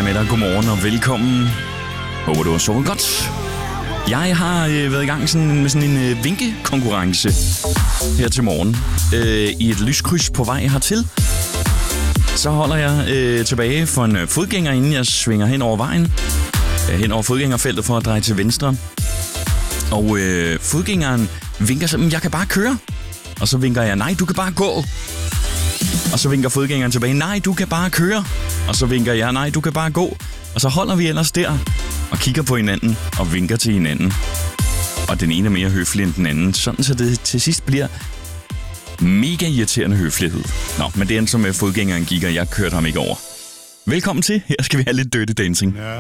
mig med dig. Godmorgen og velkommen. Håber, du har sovet godt. Jeg har været i gang med sådan en vinkekonkurrence her til morgen. I et lyskryds på vej hertil. Så holder jeg tilbage for en fodgænger, inden jeg svinger hen over vejen. Hen over fodgængerfeltet for at dreje til venstre. Og fodgængeren vinker så, jeg kan bare køre. Og så vinker jeg, nej, du kan bare gå. Og så vinker fodgængeren tilbage, nej, du kan bare køre. Og så vinker jeg, nej, du kan bare gå. Og så holder vi ellers der og kigger på hinanden og vinker til hinanden. Og den ene er mere høflig end den anden, sådan så det til sidst bliver mega irriterende høflighed. Nå, men det endte som med fodgængeren gik, og jeg kørte ham ikke over. Velkommen til. Her skal vi have lidt Dirty Dancing.